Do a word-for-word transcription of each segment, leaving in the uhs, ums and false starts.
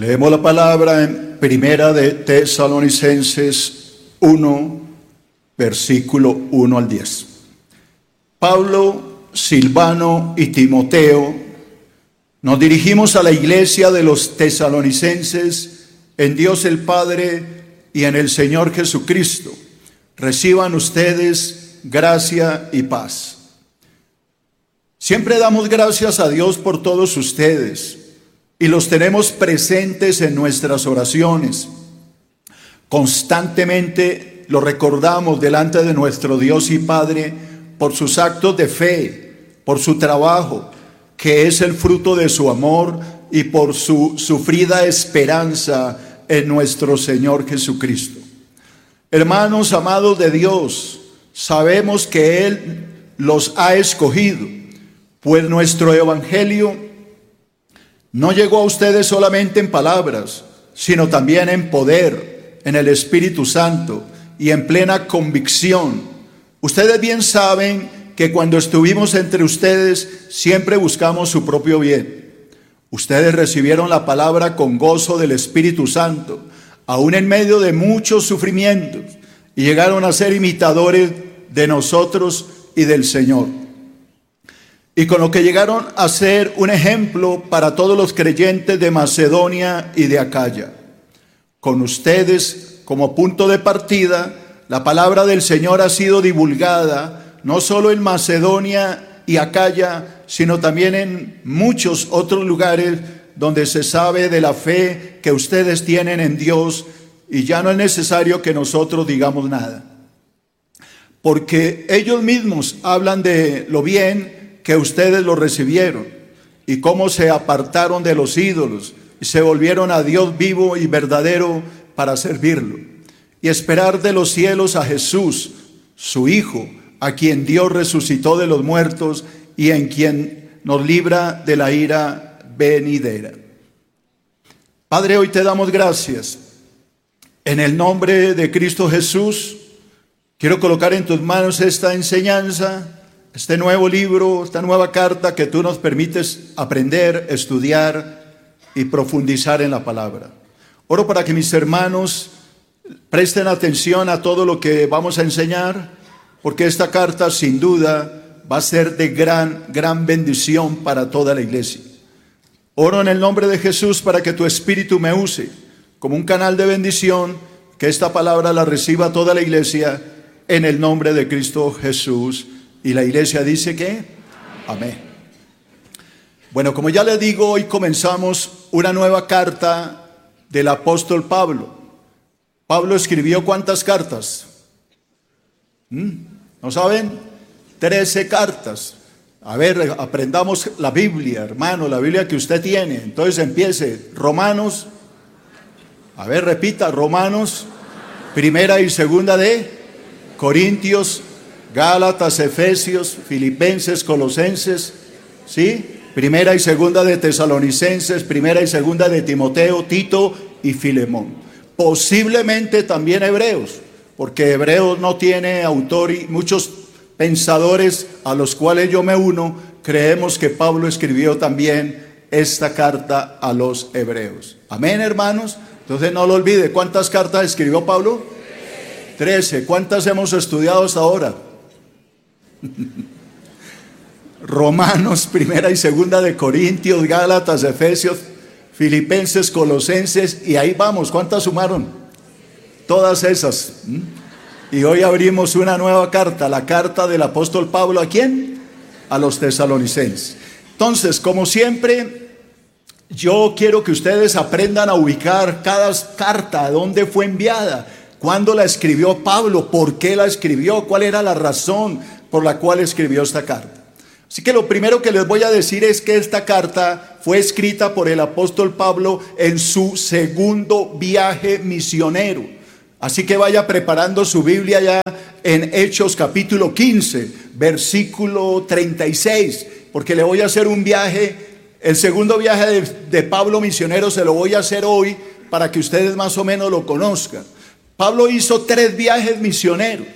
Leemos la palabra en Primera de Tesalonicenses uno, versículo uno al diez. Pablo, Silvano y Timoteo, nos dirigimos a la iglesia de los tesalonicenses en Dios el Padre y en el Señor Jesucristo. Reciban ustedes gracia y paz. Siempre damos gracias a Dios por todos ustedes y los tenemos presentes en nuestras oraciones. Constantemente lo recordamos delante de nuestro Dios y Padre por sus actos de fe, por su trabajo, que es el fruto de su amor, y por su sufrida esperanza en nuestro Señor Jesucristo. Hermanos amados de Dios, sabemos que Él los ha escogido, pues nuestro evangelio no llegó a ustedes solamente en palabras, sino también en poder, en el Espíritu Santo y en plena convicción. Ustedes bien saben que cuando estuvimos entre ustedes siempre buscamos su propio bien. Ustedes recibieron la palabra con gozo del Espíritu Santo, aún en medio de muchos sufrimientos, y llegaron a ser imitadores de nosotros y del Señor. Y con lo que llegaron a ser un ejemplo para todos los creyentes de Macedonia y de Acaya. Con ustedes como punto de partida, la palabra del Señor ha sido divulgada no solo en Macedonia y Acaya, sino también en muchos otros lugares donde se sabe de la fe que ustedes tienen en Dios, y ya no es necesario que nosotros digamos nada, porque ellos mismos hablan de lo bien que ustedes lo recibieron y cómo se apartaron de los ídolos y se volvieron a Dios vivo y verdadero para servirlo y esperar de los cielos a Jesús, su Hijo, a quien Dios resucitó de los muertos y en quien nos libra de la ira venidera. Padre, hoy te damos gracias. En el nombre de Cristo Jesús, quiero colocar en tus manos esta enseñanza, este nuevo libro, esta nueva carta que tú nos permites aprender, estudiar y profundizar en la palabra. Oro para que mis hermanos presten atención a todo lo que vamos a enseñar, porque esta carta sin duda va a ser de gran, gran bendición para toda la iglesia. Oro en el nombre de Jesús para que tu Espíritu me use como un canal de bendición, que esta palabra la reciba toda la iglesia en el nombre de Cristo Jesús. Y la iglesia dice que amén. Bueno, como ya les digo, hoy comenzamos una nueva carta del apóstol Pablo. Pablo escribió ¿cuántas cartas? ¿Mm? ¿No saben? Trece cartas. A ver, aprendamos la Biblia, hermano, la Biblia que usted tiene. Entonces empiece, Romanos, a ver, repita, Romanos, primera y segunda de Corintios, Gálatas, Efesios, Filipenses, Colosenses, ¿sí? Primera y segunda de Tesalonicenses, primera y segunda de Timoteo, Tito y Filemón. Posiblemente también Hebreos, porque Hebreos no tiene autor, y muchos pensadores a los cuales yo me uno, creemos que Pablo escribió también esta carta a los hebreos. Amén, hermanos. Entonces no lo olvide. ¿Cuántas cartas escribió Pablo? Trece. ¿Cuántas hemos estudiado hasta ahora? Romanos, primera y segunda de Corintios, Gálatas, Efesios, Filipenses, Colosenses, y ahí vamos. ¿Cuántas sumaron? Todas esas. Y hoy abrimos una nueva carta, la carta del apóstol Pablo. ¿A quién? A los tesalonicenses. Entonces, como siempre, yo quiero que ustedes aprendan a ubicar cada carta, dónde fue enviada, cuándo la escribió Pablo, por qué la escribió, cuál era la razón por la cual escribió esta carta. Así que lo primero que les voy a decir es que esta carta fue escrita por el apóstol Pablo en su segundo viaje misionero. Así que vaya preparando su Biblia ya en Hechos capítulo quince, versículo treinta y seis, porque le voy a hacer un viaje, el segundo viaje de, de Pablo misionero se lo voy a hacer hoy para que ustedes más o menos lo conozcan. Pablo hizo tres viajes misioneros.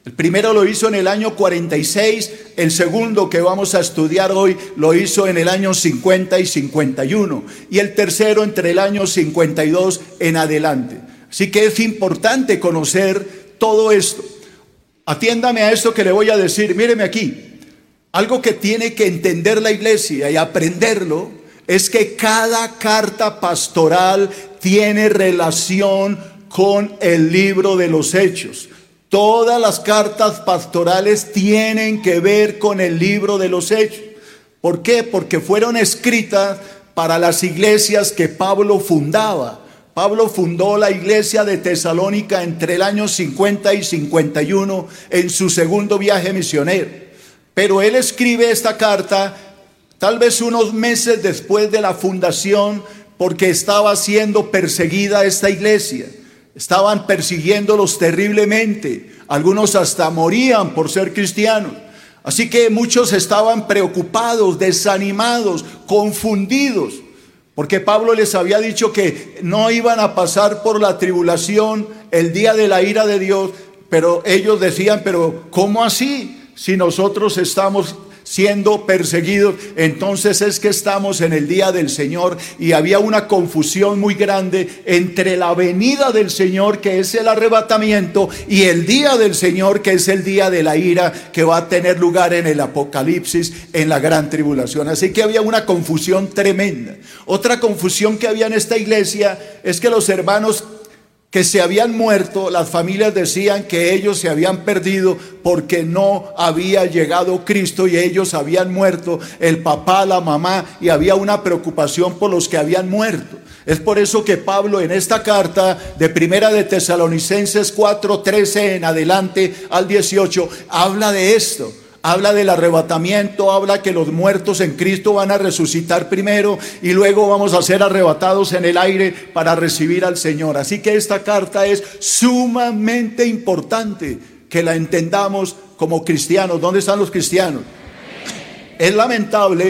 El primero lo hizo en el año cuarenta y seis, el segundo que vamos a estudiar hoy lo hizo en el año cincuenta y cincuenta y uno, y el tercero entre el año cincuenta y dos en adelante. Así que es importante conocer todo esto. Atiéndame a esto que le voy a decir, míreme aquí. Algo que tiene que entender la iglesia y aprenderlo es que cada carta pastoral tiene relación con el libro de los Hechos. Todas las cartas pastorales tienen que ver con el libro de los Hechos. ¿Por qué? Porque fueron escritas para las iglesias que Pablo fundaba. Pablo fundó la iglesia de Tesalónica entre el año cincuenta y cincuenta y uno en su segundo viaje misionero. Pero él escribe esta carta tal vez unos meses después de la fundación, porque estaba siendo perseguida esta iglesia. Estaban persiguiéndolos terriblemente. Algunos hasta morían por ser cristianos. Así que muchos estaban preocupados, desanimados, confundidos. Porque Pablo les había dicho que no iban a pasar por la tribulación el día de la ira de Dios. Pero ellos decían, pero ¿cómo así? Si nosotros estamos siendo perseguidos, entonces es que estamos en el día del Señor. Y había una confusión muy grande entre la venida del Señor, que es el arrebatamiento, y el día del Señor, que es el día de la ira, que va a tener lugar en el Apocalipsis, en la gran tribulación. Así que había una confusión tremenda. Otra confusión que había en esta iglesia es que los hermanos que se habían muerto, las familias decían que ellos se habían perdido porque no había llegado Cristo y ellos habían muerto, el papá, la mamá, y había una preocupación por los que habían muerto. Es por eso que Pablo en esta carta de Primera de Tesalonicenses cuatro, trece en adelante al dieciocho, habla de esto. Habla del arrebatamiento, habla que los muertos en Cristo van a resucitar primero y luego vamos a ser arrebatados en el aire para recibir al Señor. Así que esta carta es sumamente importante que la entendamos como cristianos. ¿Dónde están los cristianos? Es lamentable,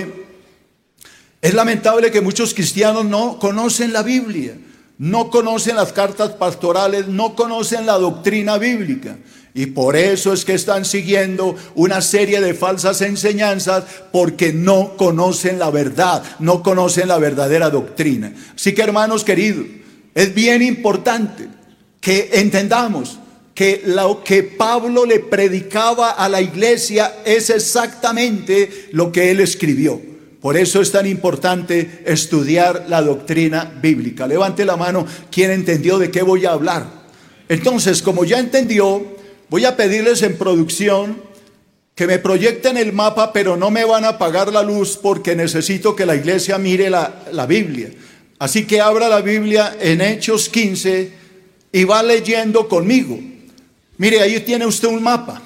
es lamentable que muchos cristianos no conocen la Biblia, no conocen las cartas pastorales, no conocen la doctrina bíblica. Y por eso es que están siguiendo una serie de falsas enseñanzas, porque no conocen la verdad, no conocen la verdadera doctrina. Así que, hermanos queridos, es bien importante que entendamos que lo que Pablo le predicaba a la iglesia es exactamente lo que él escribió. Por eso es tan importante estudiar la doctrina bíblica. Levante la mano, ¿quién entendió de qué voy a hablar? Entonces, como ya entendió, voy a pedirles en producción que me proyecten el mapa, pero no me van a apagar la luz porque necesito que la iglesia mire la, la Biblia. Así que abra la Biblia en Hechos quince y va leyendo conmigo. Mire, ahí tiene usted un mapa.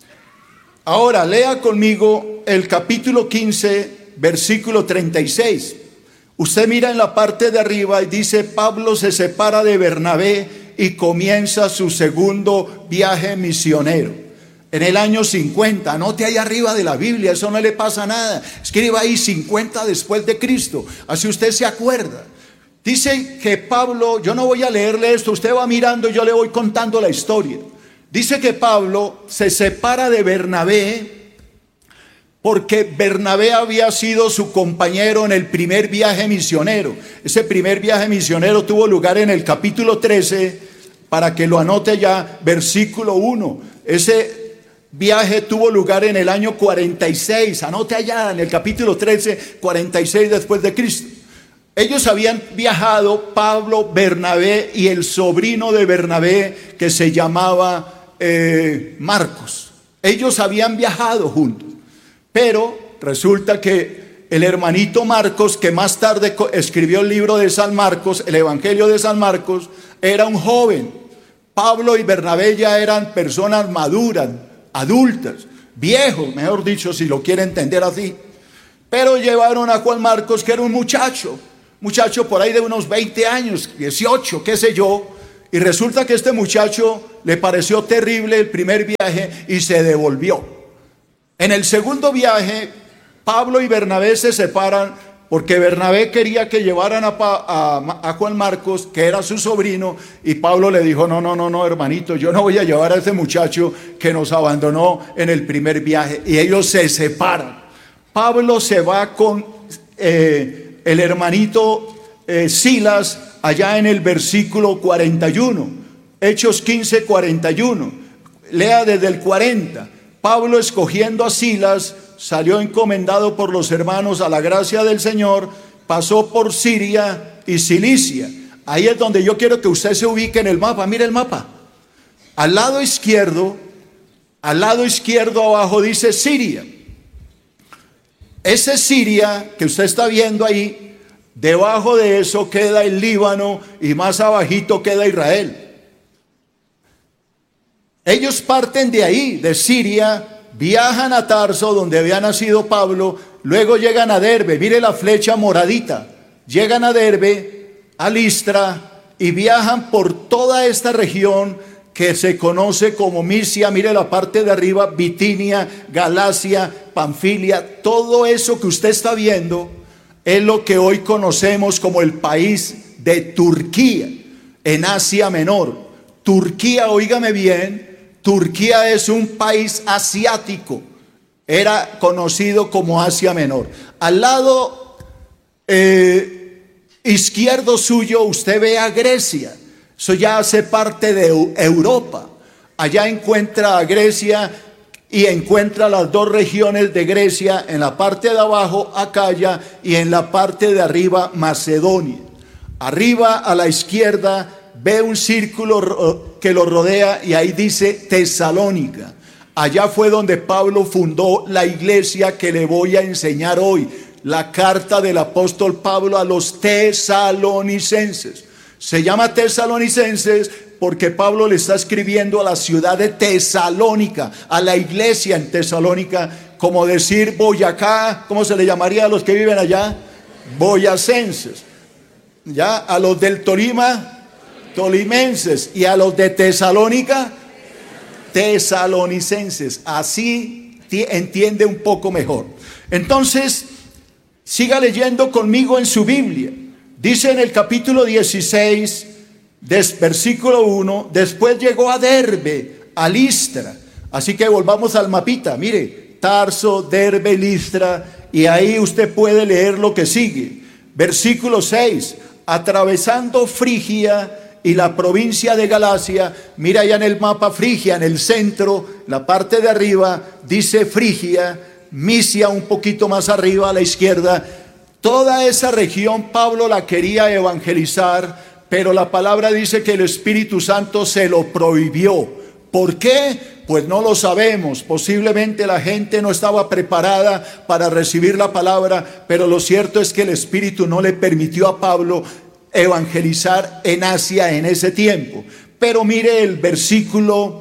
Ahora lea conmigo el capítulo quince, versículo treinta y seis. Usted mira en la parte de arriba y dice: Pablo se separa de Bernabé y comienza su segundo viaje misionero. En el año cincuenta, anote ahí arriba de la Biblia, eso no le pasa nada. Escriba ahí cincuenta después de Cristo, así usted se acuerda. Dice que Pablo, yo no voy a leerle esto, usted va mirando y yo le voy contando la historia. Dice que Pablo se separa de Bernabé porque Bernabé había sido su compañero en el primer viaje misionero. Ese primer viaje misionero tuvo lugar en el capítulo trece, para que lo anote ya, versículo uno. Ese viaje tuvo lugar en el año cuarenta y seis, anote allá en el capítulo trece, cuarenta y seis después de Cristo. Ellos habían viajado, Pablo, Bernabé y el sobrino de Bernabé, que se llamaba eh, Marcos. Ellos habían viajado juntos. Pero resulta que el hermanito Marcos, que más tarde escribió el libro de San Marcos, el Evangelio de San Marcos, era un joven. Pablo y Bernabé ya eran personas maduras, adultas, viejos, mejor dicho, si lo quiere entender así. Pero llevaron a Juan Marcos, que era un muchacho, muchacho por ahí de unos veinte años, dieciocho, qué sé yo. Y resulta que este muchacho le pareció terrible el primer viaje y se devolvió. En el segundo viaje, Pablo y Bernabé se separan porque Bernabé quería que llevaran a, a, a Juan Marcos, que era su sobrino, y Pablo le dijo, no, no, no, no, hermanito, yo no voy a llevar a ese muchacho que nos abandonó en el primer viaje. Y ellos se separan. Pablo se va con eh, el hermanito eh, Silas allá en el versículo cuarenta y uno, Hechos quince, cuarenta y uno. Lea desde el cuarenta. Pablo, escogiendo a Silas, salió encomendado por los hermanos a la gracia del Señor, pasó por Siria y Cilicia. Ahí es donde yo quiero que usted se ubique en el mapa. Mire el mapa. Al lado izquierdo, al lado izquierdo abajo dice Siria. Ese Siria que usted está viendo ahí, debajo de eso queda el Líbano y más abajito queda Israel. Ellos parten de ahí, de Siria, viajan a Tarso, donde había nacido Pablo, luego llegan a Derbe, mire la flecha moradita, llegan a Derbe, a Listra, y viajan por toda esta región que se conoce como Misia, mire la parte de arriba, Bitinia, Galacia, Panfilia, todo eso que usted está viendo es lo que hoy conocemos como el país de Turquía, en Asia Menor. Turquía, óigame bien, Turquía es un país asiático, era conocido como Asia Menor. Al lado eh, izquierdo suyo usted ve a Grecia, eso ya hace parte de Europa. Allá encuentra a Grecia y encuentra las dos regiones de Grecia, en la parte de abajo Acaya y en la parte de arriba Macedonia. Arriba a la izquierda ve un círculo que lo rodea y ahí dice Tesalónica. Allá fue donde Pablo fundó la iglesia que le voy a enseñar hoy, la carta del apóstol Pablo a los tesalonicenses. Se llama Tesalonicenses porque Pablo le está escribiendo a la ciudad de Tesalónica, a la iglesia en Tesalónica, como decir Boyacá, ¿cómo se le llamaría a los que viven allá? Boyacenses. Ya, a los del Tolima, tolimenses, y a los de Tesalónica, tesalonicenses. Así entiende un poco mejor. Entonces, siga leyendo conmigo en su Biblia. Dice en el capítulo dieciséis, des, versículo uno, después llegó a Derbe, a Listra. Así que volvamos al mapita, mire, Tarso, Derbe, Listra, y ahí usted puede leer lo que sigue. Versículo seis, atravesando Frigia y la provincia de Galacia, mira ya en el mapa Frigia, en el centro, la parte de arriba, dice Frigia, Misia un poquito más arriba a la izquierda. Toda esa región Pablo la quería evangelizar, pero la palabra dice que el Espíritu Santo se lo prohibió. ¿Por qué? Pues no lo sabemos. Posiblemente la gente no estaba preparada para recibir la palabra, pero lo cierto es que el Espíritu no le permitió a Pablo evangelizar en Asia en ese tiempo. Pero mire el versículo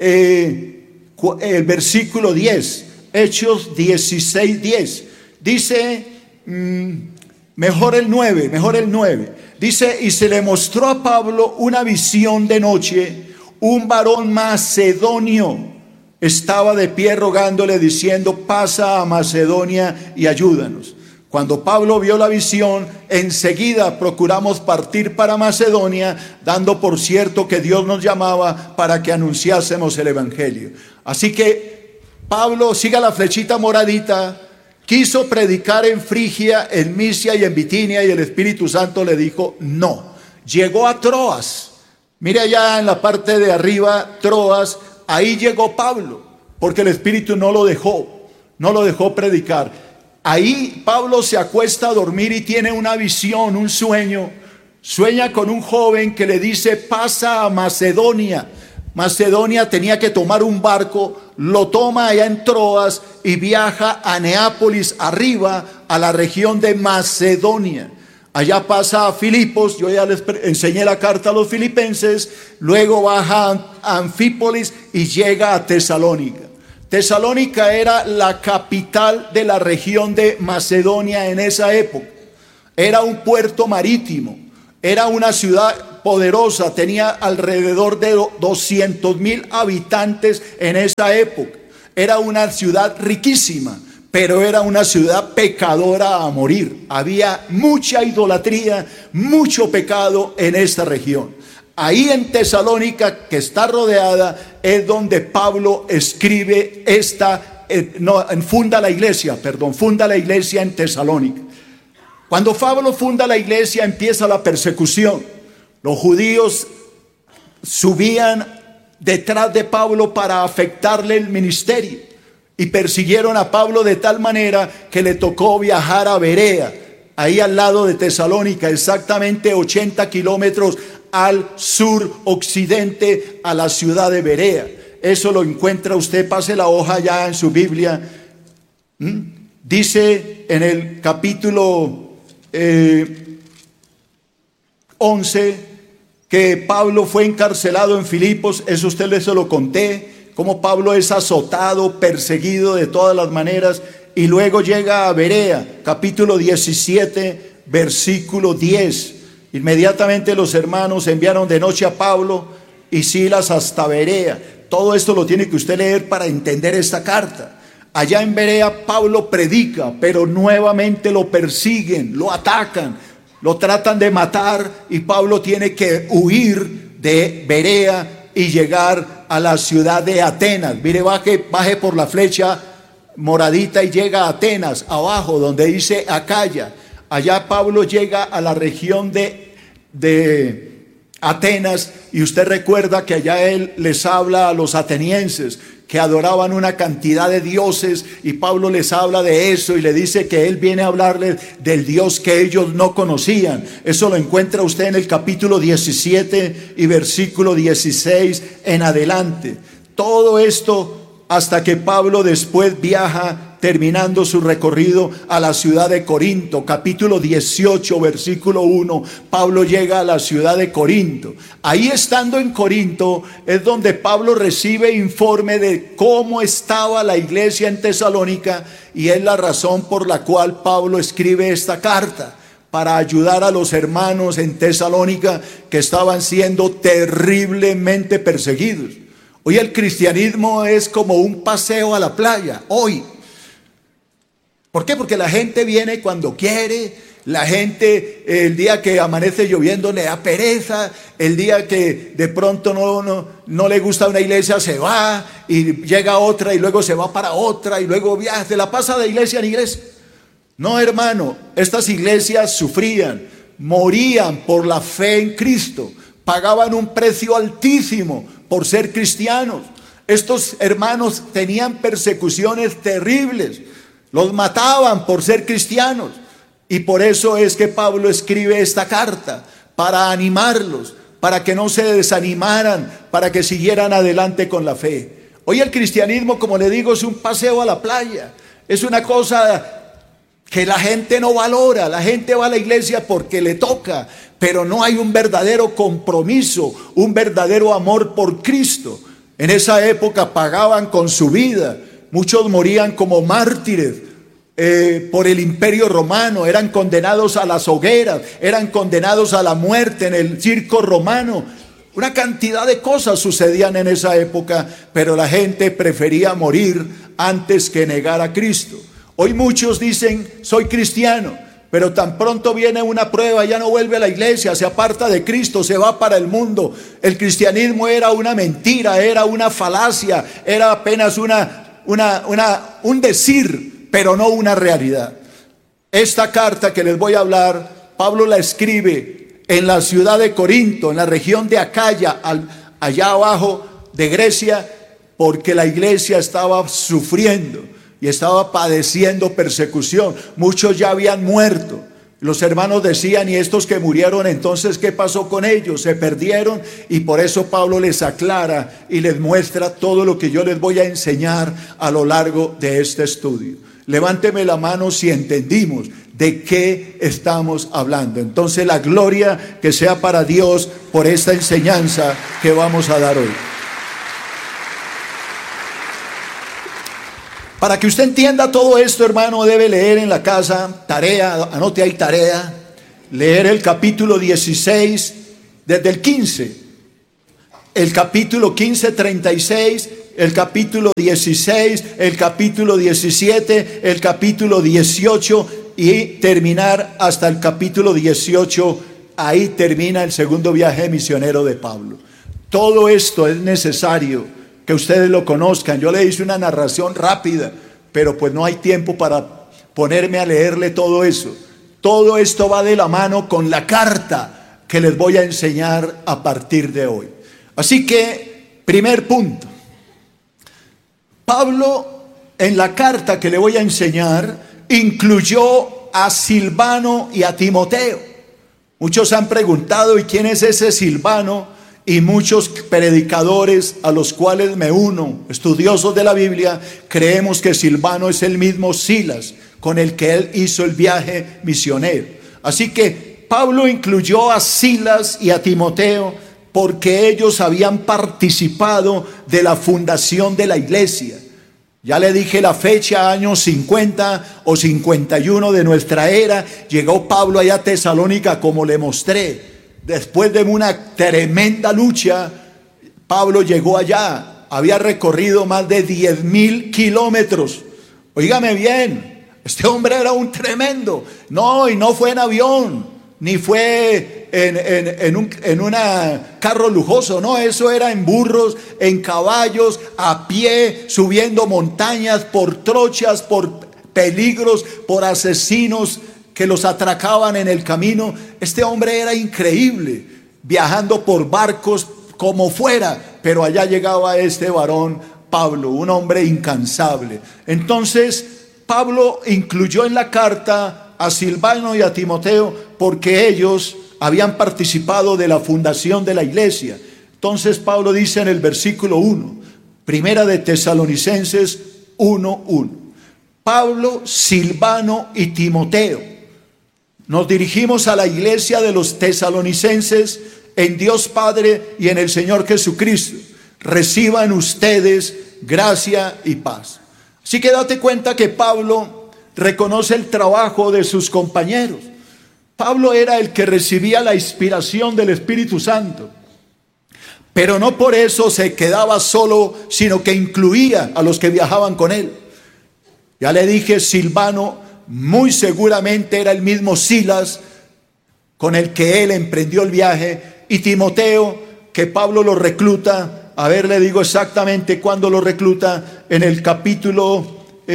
eh, el versículo diez, Hechos dieciséis, diez. Dice, mmm, mejor el nueve, mejor el nueve. Dice, y se le mostró a Pablo una visión de noche, un varón macedonio estaba de pie rogándole diciendo, pasa a Macedonia y ayúdanos. Cuando Pablo vio la visión, enseguida procuramos partir para Macedonia, dando por cierto que Dios nos llamaba para que anunciásemos el evangelio. Así que Pablo, siga la flechita moradita, quiso predicar en Frigia, en Misia y en Bitinia, y el Espíritu Santo le dijo no. Llegó a Troas, mire allá en la parte de arriba, Troas, ahí llegó Pablo, porque el Espíritu no lo dejó, no lo dejó predicar. Ahí Pablo se acuesta a dormir y tiene una visión, un sueño. Sueña con un joven que le dice, pasa a Macedonia. Macedonia tenía que tomar un barco, lo toma allá en Troas y viaja a Neápolis, arriba, a la región de Macedonia. Allá pasa a Filipos, yo ya les enseñé la carta a los filipenses, luego baja a Anfípolis y llega a Tesalónica. Tesalónica era la capital de la región de Macedonia en esa época. Era un puerto marítimo, era una ciudad poderosa, tenía alrededor de doscientos mil habitantes en esa época. Era una ciudad riquísima, pero era una ciudad pecadora a morir. Había mucha idolatría, mucho pecado en esta región. Ahí en Tesalónica, que está rodeada, es donde Pablo escribe esta, eh, no, funda la iglesia, perdón, funda la iglesia en Tesalónica. Cuando Pablo funda la iglesia, empieza la persecución. Los judíos subían detrás de Pablo para afectarle el ministerio y persiguieron a Pablo de tal manera que le tocó viajar a Berea, ahí al lado de Tesalónica, exactamente ochenta kilómetros al sur occidente a la ciudad de Berea. Eso lo encuentra usted, pase la hoja ya en su Biblia. ¿Mm? Dice en el capítulo eh, once que Pablo fue encarcelado en Filipos. Eso usted les se lo conté, cómo Pablo es azotado, perseguido de todas las maneras, y luego llega a Berea, capítulo diecisiete, versículo diez. Inmediatamente los hermanos enviaron de noche a Pablo y Silas hasta Berea. Todo esto lo tiene que usted leer para entender esta carta. Allá en Berea Pablo predica, pero nuevamente lo persiguen, lo atacan, lo tratan de matar, y Pablo tiene que huir de Berea y llegar a la ciudad de Atenas. Mire, baje, baje por la flecha moradita y llega a Atenas, abajo donde dice Acaya. Allá Pablo llega a la región de, de Atenas, y usted recuerda que allá él les habla a los atenienses que adoraban una cantidad de dioses, y Pablo les habla de eso y le dice que él viene a hablarles del Dios que ellos no conocían. Eso lo encuentra usted en el capítulo diecisiete y versículo dieciséis en adelante. Todo esto hasta que Pablo después viaja, terminando su recorrido, a la ciudad de Corinto. Capítulo dieciocho, versículo uno, Pablo llega a la ciudad de Corinto. Ahí, estando en Corinto, es donde Pablo recibe informe de cómo estaba la iglesia en Tesalónica, y es la razón por la cual Pablo escribe esta carta, para ayudar a los hermanos en Tesalónica que estaban siendo terriblemente perseguidos. Hoy el cristianismo es como un paseo a la playa, hoy. ¿Por qué? Porque la gente viene cuando quiere, la gente el día que amanece lloviendo le da pereza, el día que de pronto no, no, no le gusta una iglesia se va y llega otra y luego se va para otra y luego viaja, se la pasa de iglesia en iglesia. No, hermano, estas iglesias sufrían, morían por la fe en Cristo, pagaban un precio altísimo por ser cristianos. Estos hermanos tenían persecuciones terribles, los mataban por ser cristianos, y por eso es que Pablo escribe esta carta, para animarlos, para que no se desanimaran, para que siguieran adelante con la fe. Hoy el cristianismo, como le digo, es un paseo a la playa, es una cosa que la gente no valora. La gente va a la iglesia porque le toca, pero no hay un verdadero compromiso, un verdadero amor por Cristo. En esa época pagaban con su vida, muchos morían como mártires eh, por el imperio romano, eran condenados a las hogueras, eran condenados a la muerte en el circo romano. Una cantidad de cosas sucedían en esa época, pero la gente prefería morir antes que negar a Cristo. Hoy muchos dicen, soy cristiano, pero tan pronto viene una prueba, ya no vuelve a la iglesia, se aparta de Cristo, se va para el mundo. El cristianismo era una mentira, era una falacia, era apenas una, una, una, un decir, pero no una realidad. Esta carta que les voy a hablar, Pablo la escribe en la ciudad de Corinto, en la región de Acaya, allá abajo de Grecia, porque la iglesia estaba sufriendo y estaba padeciendo persecución. Muchos ya habían muerto. Los hermanos decían, ¿y estos que murieron entonces qué pasó con ellos? Se perdieron. Y por eso Pablo les aclara y les muestra todo lo que yo les voy a enseñar a lo largo de este estudio. Levánteme la mano si entendimos de qué estamos hablando. Entonces la gloria que sea para Dios por esta enseñanza que vamos a dar hoy. Para que usted entienda todo esto, hermano, debe leer en la casa, tarea, anote ahí tarea, leer el capítulo dieciséis, desde el quince, el capítulo quince, treinta y seis el capítulo dieciséis, el capítulo diecisiete, el capítulo dieciocho y terminar hasta el capítulo dieciocho. Ahí termina el segundo viaje misionero de Pablo. Todo esto es necesario que ustedes lo conozcan. Yo le hice una narración rápida, pero pues no hay tiempo para ponerme a leerle todo eso. Todo esto va de la mano con la carta que les voy a enseñar a partir de hoy. Así que, primer punto. Pablo, en la carta que le voy a enseñar, incluyó a Silvano y a Timoteo. Muchos han preguntado, ¿y quién es ese Silvano? Y muchos predicadores a los cuales me uno, estudiosos de la Biblia, creemos que Silvano es el mismo Silas con el que él hizo el viaje misionero. Así que Pablo incluyó a Silas y a Timoteo porque ellos habían participado de la fundación de la iglesia. Ya le dije la fecha, años cincuenta o cincuenta y uno de nuestra era, llegó Pablo allá a Tesalónica, como le mostré. Después de una tremenda lucha, Pablo llegó allá, había recorrido más de diez mil kilómetros. Óigame bien, este hombre era un tremendo. No, y no fue en avión, ni fue en, en, en un en una carro lujoso, no, eso era en burros, en caballos, a pie, subiendo montañas, por trochas, por peligros, por asesinos que los atracaban en el camino. Este hombre era increíble, viajando por barcos como fuera, pero allá llegaba este varón Pablo, un hombre incansable. Entonces Pablo incluyó en la carta a Silvano y a Timoteo porque ellos habían participado de la fundación de la iglesia. Entonces Pablo dice en el versículo uno, primera de Tesalonicenses uno uno, Pablo, Silvano y Timoteo. Nos dirigimos a la iglesia de los tesalonicenses en Dios Padre y en el Señor Jesucristo. Reciban ustedes gracia y paz. Así que date cuenta que Pablo reconoce el trabajo de sus compañeros. Pablo era el que recibía la inspiración del Espíritu Santo, pero no por eso se quedaba solo, sino que incluía a los que viajaban con él. Ya le dije, Silvano muy seguramente era el mismo Silas con el que él emprendió el viaje, y Timoteo, que Pablo lo recluta. A ver, le digo exactamente cuándo lo recluta, en el capítulo,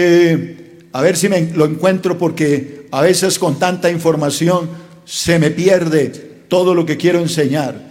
eh, a ver si me lo encuentro, porque a veces con tanta información se me pierde todo lo que quiero enseñar.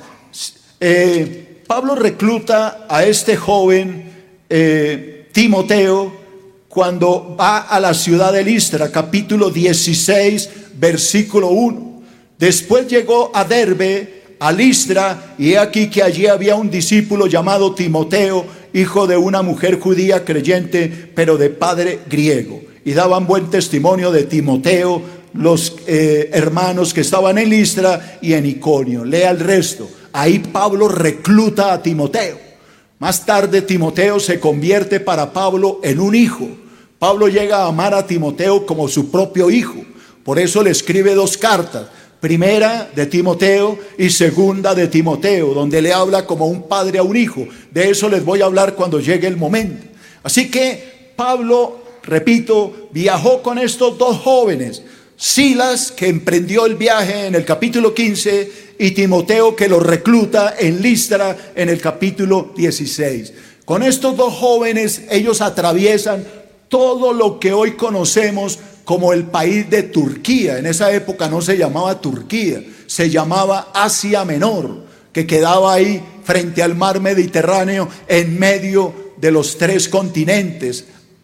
Eh, Pablo recluta a este joven eh, Timoteo cuando va a la ciudad de Listra, capítulo dieciséis, versículo uno. Después llegó a Derbe, a Listra, y he aquí que allí había un discípulo llamado Timoteo, hijo de una mujer judía creyente, pero de padre griego. Y daban buen testimonio de Timoteo los eh, hermanos que estaban en Listra y en Iconio. Lea el resto. Ahí Pablo recluta a Timoteo. Más tarde Timoteo se convierte para Pablo en un hijo. Pablo llega a amar a Timoteo como su propio hijo. Por eso le escribe dos cartas. Primera de Timoteo y segunda de Timoteo, donde le habla como un padre a un hijo. De eso les voy a hablar cuando llegue el momento. Así que Pablo, repito, viajó con estos dos jóvenes. Silas, que emprendió el viaje en el capítulo quince, y Timoteo, que lo recluta en Listra en el capítulo dieciséis. Con estos dos jóvenes ellos atraviesan todo lo que hoy conocemos como el país de Turquía. En esa época no se llamaba Turquía, se llamaba Asia Menor, que quedaba ahí frente al mar Mediterráneo, en medio de los tres continentes: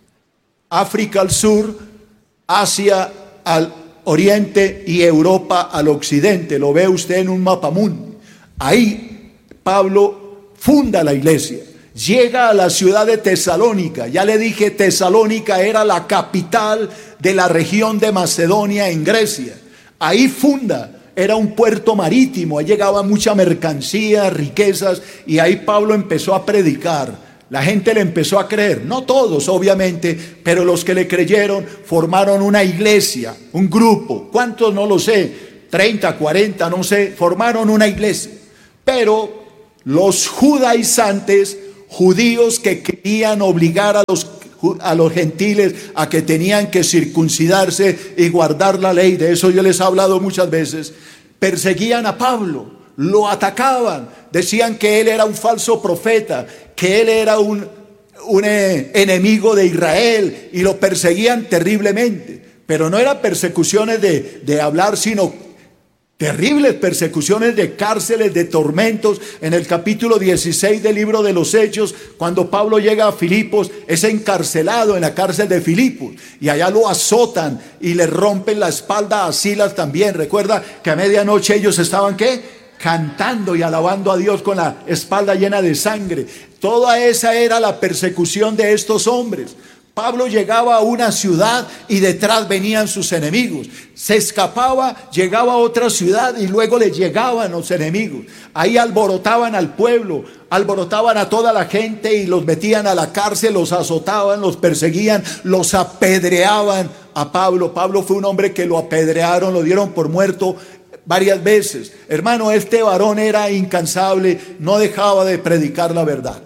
África al sur, Asia al oriente y Europa al occidente. Lo ve usted en un mapamundi. Ahí Pablo funda la iglesia. Llega a la ciudad de Tesalónica. Ya le dije, Tesalónica era la capital de la región de Macedonia en Grecia. Ahí funda, era un puerto marítimo, ahí llegaba mucha mercancía, riquezas, y ahí Pablo empezó a predicar. La gente le empezó a creer, no todos obviamente, pero los que le creyeron formaron una iglesia, un grupo. ¿Cuántos? No lo sé, treinta, cuarenta, no sé, formaron una iglesia. Pero los judaizantes judíos que querían obligar a los, a los gentiles a que tenían que circuncidarse y guardar la ley. De eso yo les he hablado muchas veces. Perseguían a Pablo, lo atacaban, decían que él era un falso profeta, que él era un, un eh, enemigo de Israel, y lo perseguían terriblemente. Pero no eran persecuciones de, de hablar, sino terribles persecuciones de cárceles, de tormentos. En el capítulo dieciséis del libro de los Hechos, cuando Pablo llega a Filipos, es encarcelado en la cárcel de Filipos, y allá lo azotan y le rompen la espalda a Silas también. Recuerda que a medianoche ellos estaban ¿qué? Cantando y alabando a Dios con la espalda llena de sangre. Toda esa era la persecución de estos hombres. Pablo llegaba a una ciudad y detrás venían sus enemigos. Se escapaba, llegaba a otra ciudad y luego le llegaban los enemigos. Ahí alborotaban al pueblo, alborotaban a toda la gente y los metían a la cárcel, los azotaban, los perseguían, los apedreaban a Pablo. Pablo fue un hombre que lo apedrearon, lo dieron por muerto varias veces. Hermano, este varón era incansable, no dejaba de predicar la verdad.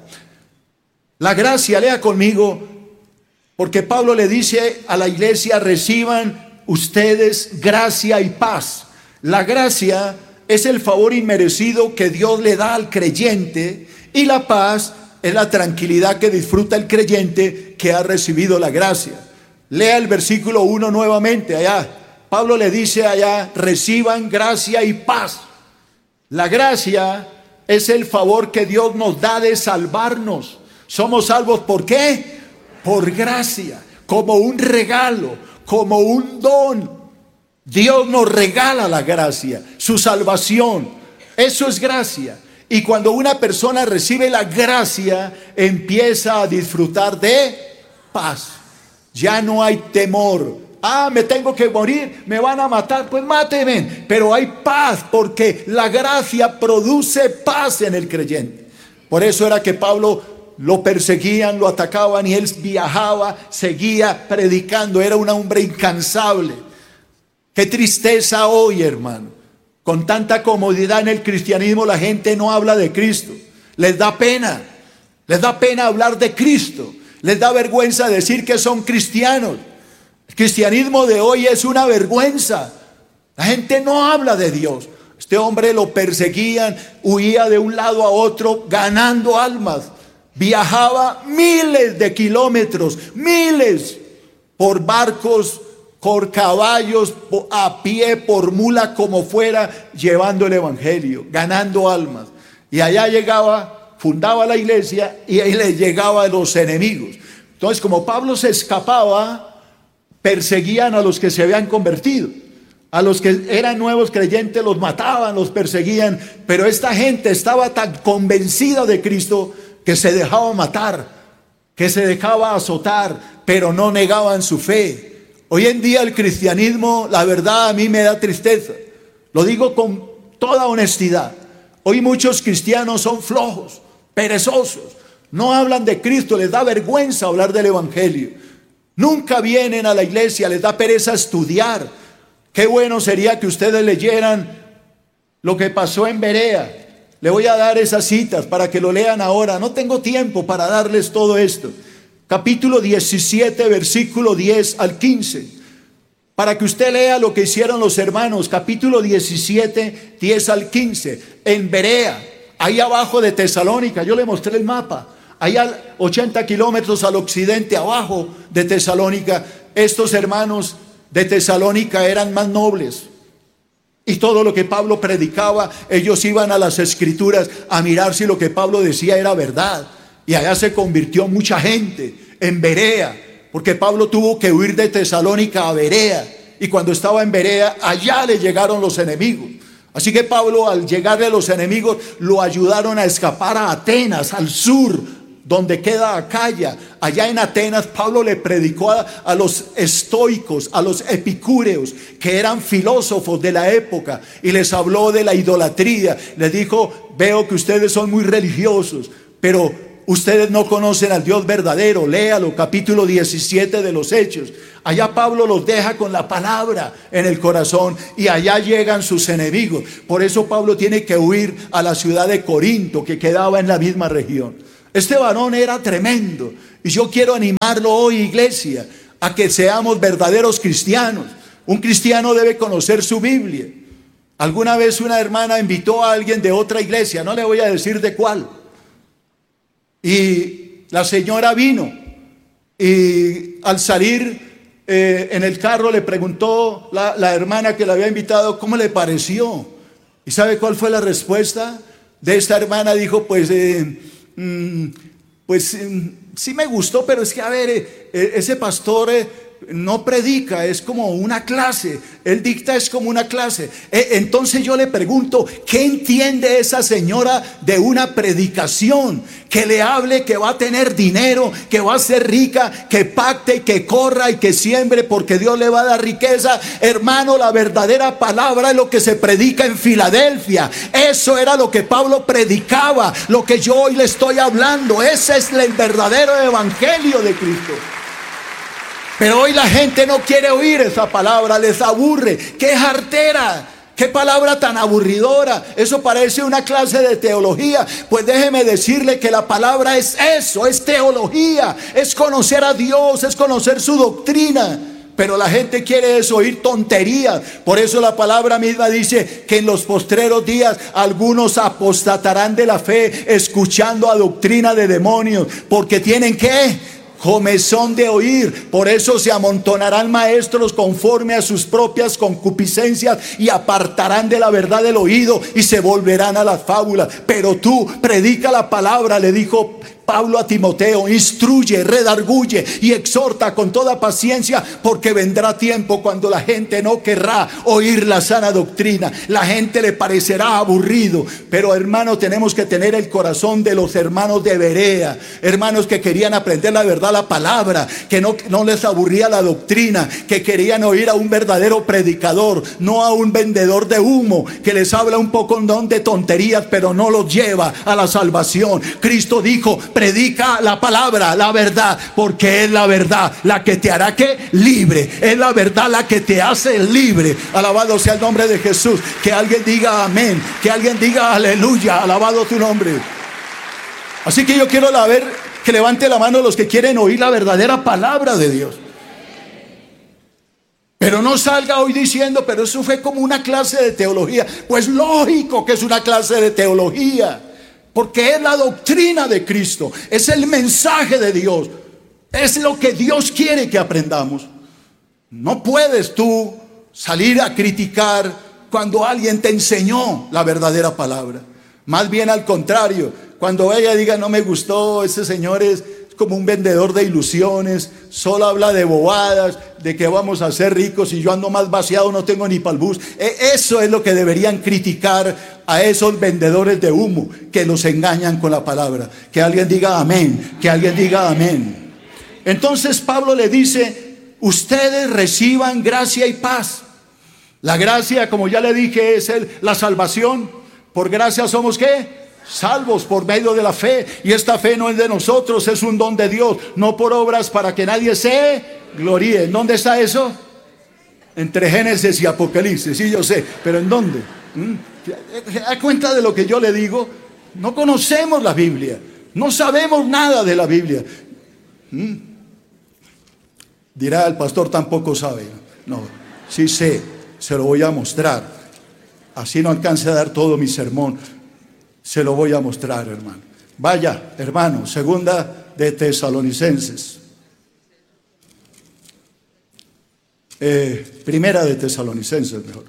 La gracia, lea conmigo. Porque Pablo le dice a la iglesia: reciban ustedes gracia y paz. La gracia es el favor inmerecido que Dios le da al creyente, y la paz es la tranquilidad que disfruta el creyente que ha recibido la gracia. Lea el versículo uno nuevamente allá. Pablo le dice allá: reciban gracia y paz. La gracia es el favor que Dios nos da de salvarnos. Somos salvos, ¿por qué? Por gracia, como un regalo, como un don. Dios nos regala la gracia, su salvación. Eso es gracia. Y cuando una persona recibe la gracia, empieza a disfrutar de paz. Ya no hay temor. Ah, me tengo que morir, me van a matar, pues mátenme. Pero hay paz, porque la gracia produce paz en el creyente. Por eso era que Pablo lo perseguían, lo atacaban, y él viajaba, seguía predicando. Era un hombre incansable. Qué tristeza hoy, hermano. Con tanta comodidad en el cristianismo, la gente no habla de Cristo. Les da pena. Les da pena hablar de Cristo. Les da vergüenza decir que son cristianos. El cristianismo de hoy es una vergüenza. La gente no habla de Dios. Este hombre lo perseguían, huía de un lado a otro, ganando almas. Viajaba miles de kilómetros, miles, por barcos, por caballos, a pie, por mula, como fuera, llevando el evangelio, ganando almas. Y allá llegaba, fundaba la iglesia, y ahí le llegaba a los enemigos. Entonces, como Pablo se escapaba, perseguían a los que se habían convertido. A los que eran nuevos creyentes los mataban, los perseguían. Pero esta gente estaba tan convencida de Cristo que se dejaba matar, que se dejaba azotar, pero no negaban su fe. Hoy en día el cristianismo, la verdad, a mí me da tristeza. Lo digo con toda honestidad. Hoy muchos cristianos son flojos, perezosos. No hablan de Cristo, les da vergüenza hablar del evangelio. Nunca vienen a la iglesia, les da pereza estudiar. Qué bueno sería que ustedes leyeran lo que pasó en Berea. Le voy a dar esas citas para que lo lean ahora. No tengo tiempo para darles todo esto. Capítulo diecisiete, versículo diez al quince. Para que usted lea lo que hicieron los hermanos. Capítulo diecisiete, diez al quince. En Berea, ahí abajo de Tesalónica. Yo le mostré el mapa. Allá ochenta kilómetros al occidente, abajo de Tesalónica. Estos hermanos de Tesalónica eran más nobles. Y todo lo que Pablo predicaba, ellos iban a las escrituras a mirar si lo que Pablo decía era verdad. Y allá se convirtió mucha gente en Berea, porque Pablo tuvo que huir de Tesalónica a Berea. Y cuando estaba en Berea, allá le llegaron los enemigos. Así que Pablo, al llegarle a los enemigos, lo ayudaron a escapar a Atenas, al sur, donde queda Acaya. Allá en Atenas, Pablo le predicó a, a los estoicos, a los epicúreos, que eran filósofos de la época, y les habló de la idolatría. Les dijo: veo que ustedes son muy religiosos, pero ustedes no conocen al Dios verdadero. Léalo, capítulo diecisiete de los Hechos. Allá Pablo los deja con la palabra en el corazón, y allá llegan sus enemigos. Por eso Pablo tiene que huir a la ciudad de Corinto, que quedaba en la misma región. Este varón era tremendo. Y yo quiero animarlo hoy, iglesia, a que seamos verdaderos cristianos. Un cristiano debe conocer su Biblia. Alguna vez una hermana invitó a alguien de otra iglesia, no le voy a decir de cuál. Y la señora vino y al salir eh, en el carro le preguntó la, la hermana que la había invitado cómo le pareció. ¿Y sabe cuál fue la respuesta de esta hermana? Dijo, pues, eh, mm, pues eh, sí me gustó, pero es que a ver, eh, ese pastor... Eh, no predica, es como una clase. Él dicta, es como una clase. Entonces yo le pregunto, ¿qué entiende esa señora de una predicación? Que le hable que va a tener dinero, que va a ser rica, que pacte y que corra y que siembre porque Dios le va a dar riqueza. Hermano, la verdadera palabra es lo que se predica en Filadelfia. Eso era lo que Pablo predicaba, lo que yo hoy le estoy hablando. Ese es el verdadero evangelio de Cristo. Pero hoy la gente no quiere oír esa palabra, les aburre. ¡Qué jartera! ¡Qué palabra tan aburridora! Eso parece una clase de teología. Pues déjeme decirle que la palabra es eso, es teología. Es conocer a Dios, es conocer su doctrina. Pero la gente quiere eso, oír tonterías. Por eso la palabra misma dice que en los postreros días algunos apostatarán de la fe, escuchando a doctrina de demonios. Porque tienen que... comezón de oír. Por eso se amontonarán maestros conforme a sus propias concupiscencias y apartarán de la verdad el oído y se volverán a las fábulas. Pero tú predica la palabra, le dijo Pablo a Timoteo, instruye, redarguye y exhorta con toda paciencia, porque vendrá tiempo cuando la gente no querrá oír la sana doctrina. La gente le parecerá aburrido. Pero hermanos, tenemos que tener el corazón de los hermanos de Berea, hermanos que querían aprender la verdad, la palabra, que no, no les aburría la doctrina, que querían oír a un verdadero predicador, no a un vendedor de humo que les habla un poco de tonterías, pero no los lleva a la salvación. Cristo dijo, predica la palabra, la verdad, porque es la verdad la que te hará que libre. Es la verdad la que te hace libre. Alabado sea el nombre de Jesús. Que alguien diga amén, que alguien diga aleluya, alabado tu nombre. Así que yo quiero la ver que levante la mano los que quieren oír la verdadera palabra de Dios. Pero no salga hoy diciendo, pero eso fue como una clase de teología. Pues lógico que es una clase de teología, porque es la doctrina de Cristo, es el mensaje de Dios, es lo que Dios quiere que aprendamos. No puedes tú salir a criticar cuando alguien te enseñó la verdadera palabra. Más bien al contrario, cuando ella diga no me gustó, ese señor es como un vendedor de ilusiones, solo habla de bobadas, de que vamos a ser ricos y yo ando más vaciado, no tengo ni para el bus. Eso es lo que deberían criticar a esos vendedores de humo que los engañan con la palabra. Que alguien diga amén, que alguien diga amén. Entonces Pablo le dice, ustedes reciban gracia y paz. La gracia, como ya le dije, es el, la salvación. Por gracia somos ¿qué? Salvos por medio de la fe. Y esta fe no es de nosotros, es un don de Dios, no por obras para que nadie se gloríe. ¿En dónde está eso? Entre Génesis y Apocalipsis, sí, yo sé, pero ¿en dónde? ¿Mm? ¿Se da cuenta de lo que yo le digo? No conocemos la Biblia, no sabemos nada de la Biblia. ¿Mm? Dirá el pastor, tampoco sabe. No, sí sé, se lo voy a mostrar. Así no alcance a dar todo mi sermón. Se lo voy a mostrar, hermano. Vaya, hermano, segunda de Tesalonicenses. Eh, primera de Tesalonicenses, mejor.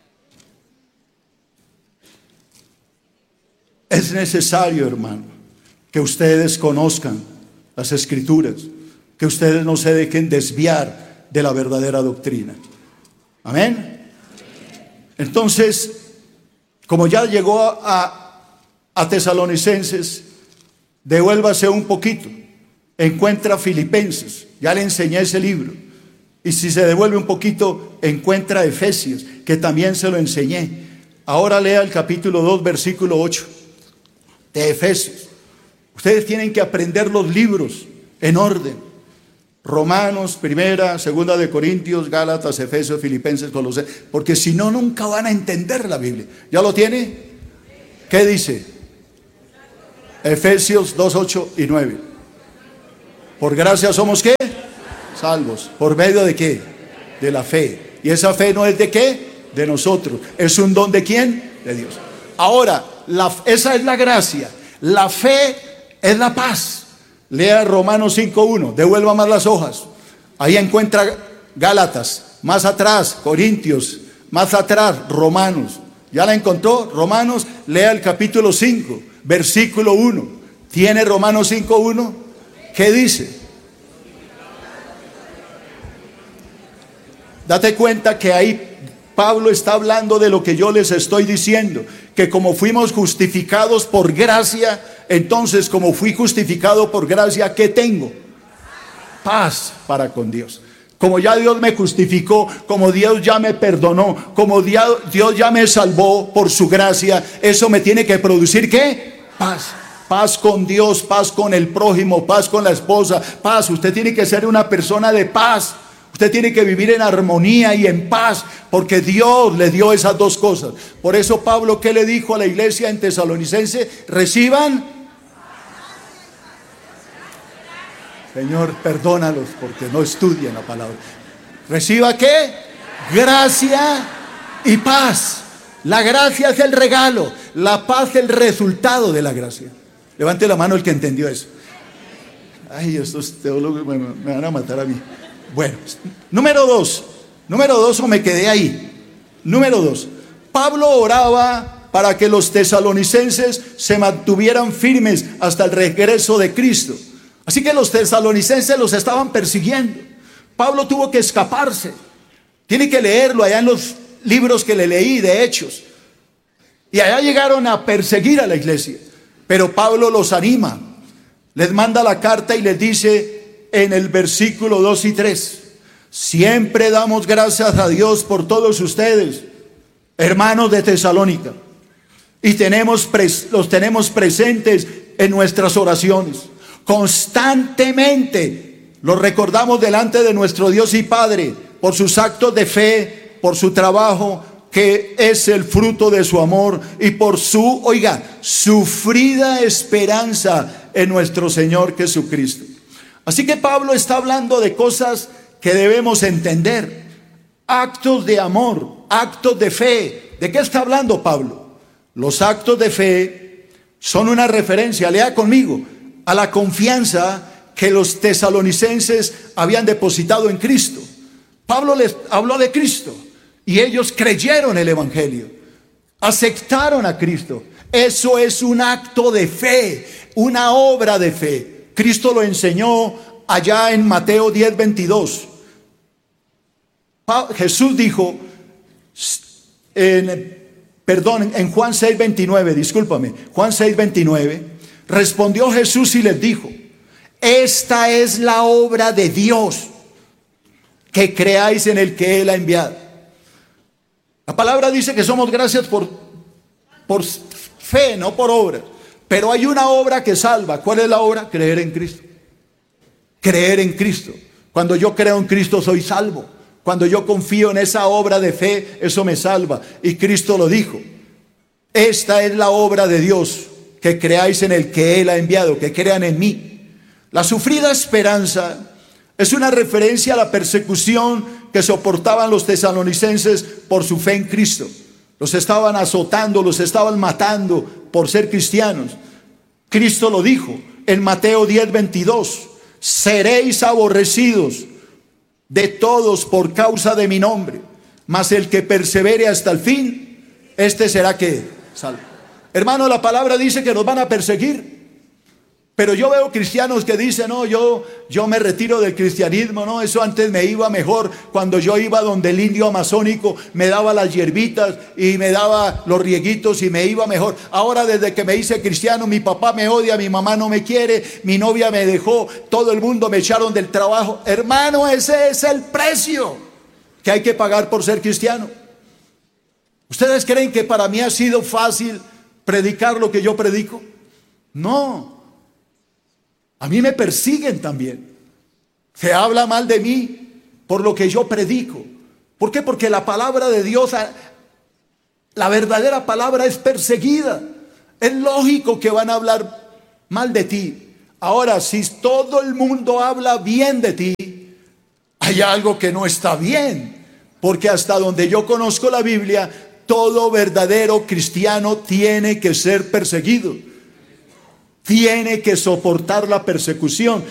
Es necesario, hermano, que ustedes conozcan las Escrituras, que ustedes no se dejen desviar de la verdadera doctrina. Amén. Entonces, como ya llegó a a Tesalonicenses, devuélvase un poquito, encuentra Filipenses, ya le enseñé ese libro, y si se devuelve un poquito, encuentra Efesios, que también se lo enseñé. Ahora lea el capítulo dos, versículo ocho de Efesios. Ustedes tienen que aprender los libros en orden: Romanos, primera, segunda de Corintios, Gálatas, Efesios, Filipenses, Colosenses, porque si no, nunca van a entender la Biblia. ¿Ya lo tiene? ¿Qué dice? Efesios dos, ocho y nueve. Por gracia somos ¿qué? Salvos. ¿Por medio de qué? De la fe. ¿Y esa fe no es de qué? De nosotros. ¿Es un don de quién? De Dios. Ahora, la, esa es la gracia. La fe es la paz. Lea Romanos cinco uno. Devuelva más las hojas. Ahí encuentra Gálatas. Más atrás, Corintios. Más atrás, Romanos. ¿Ya la encontró? Romanos, lea el capítulo cinco, versículo uno. ¿Tiene Romanos cinco uno? ¿Qué dice? Date cuenta que ahí Pablo está hablando de lo que yo les estoy diciendo, que como fuimos justificados por gracia, entonces como fui justificado por gracia, ¿qué tengo? Paz para con Dios. Como ya Dios me justificó, como Dios ya me perdonó, como Dios ya me salvó por su gracia, eso me tiene que producir ¿qué? Paz. Paz con Dios, paz con el prójimo, paz con la esposa, paz. Usted tiene que ser una persona de paz. Usted tiene que vivir en armonía y en paz, porque Dios le dio esas dos cosas. Por eso Pablo, ¿qué le dijo a la iglesia en Tesalonicense? Reciban. Señor, perdónalos porque no estudian la palabra. ¿Reciba qué? Gracia y paz. La gracia es el regalo, la paz es el resultado de la gracia. Levante la mano el que entendió eso. Ay, estos teólogos me, me van a matar a mí. Bueno, número dos, número dos, o me quedé ahí. Número dos, Pablo oraba para que los tesalonicenses se mantuvieran firmes hasta el regreso de Cristo. Así que los tesalonicenses los estaban persiguiendo. Pablo tuvo que escaparse. Tiene que leerlo allá en los libros que le leí de Hechos. Y allá llegaron a perseguir a la iglesia. Pero Pablo los anima. Les manda la carta y les dice en el versículo dos y tres: siempre damos gracias a Dios por todos ustedes, hermanos de Tesalónica, y tenemos pres- los tenemos presentes en nuestras oraciones. Constantemente los recordamos delante de nuestro Dios y Padre por sus actos de fe, por su trabajo que es el fruto de su amor, y por su, oiga, sufrida esperanza en nuestro Señor Jesucristo. Así que Pablo está hablando de cosas que debemos entender, actos de amor, actos de fe. ¿De qué está hablando Pablo? Los actos de fe son una referencia, lea conmigo, a la confianza que los tesalonicenses habían depositado en Cristo. Pablo les habló de Cristo y ellos creyeron el evangelio, aceptaron a Cristo. Eso es un acto de fe, una obra de fe. Cristo lo enseñó allá en Mateo diez veintidós. Jesús dijo, en, perdón, en Juan seis veintinueve, discúlpame, Juan seis veintinueve, respondió Jesús y les dijo: esta es la obra de Dios, que creáis en el que Él ha enviado. La palabra dice que somos gracias por, por fe, no por obra. Pero hay una obra que salva. ¿Cuál es la obra? Creer en Cristo. Creer en Cristo. Cuando yo creo en Cristo soy salvo. Cuando yo confío en esa obra de fe, eso me salva. Y Cristo lo dijo: esta es la obra de Dios, que creáis en el que Él ha enviado, que crean en mí. La sufrida esperanza es una referencia a la persecución que soportaban los tesalonicenses por su fe en Cristo. Los estaban azotando, los estaban matando por ser cristianos. Cristo lo dijo en Mateo diez veintidós: seréis aborrecidos de todos por causa de mi nombre, mas el que persevere hasta el fin, este será que salvo. Hermano, la palabra dice que nos van a perseguir. Pero yo veo cristianos que dicen: no, yo, yo me retiro del cristianismo, no, eso antes me iba mejor. Cuando yo iba donde el indio amazónico, me daba las hierbitas y me daba los rieguitos y me iba mejor. Ahora, desde que me hice cristiano, mi papá me odia, mi mamá no me quiere, mi novia me dejó, todo el mundo me echaron del trabajo. Hermano, ese es el precio que hay que pagar por ser cristiano. ¿Ustedes creen que para mí ha sido fácil predicar lo que yo predico? No. A mí me persiguen también. Se habla mal de mí por lo que yo predico. ¿Por qué? Porque la palabra de Dios, la verdadera palabra, es perseguida. Es lógico que van a hablar mal de ti. Ahora, si todo el mundo habla bien de ti, hay algo que no está bien, porque hasta donde yo conozco la Biblia, todo verdadero cristiano tiene que ser perseguido, tiene que soportar la persecución.